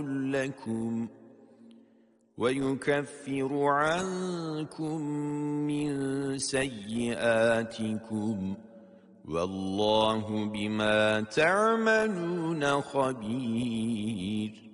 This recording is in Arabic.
لكم ويكفر عنكم من سيئاتكم والله بما تعملون خبير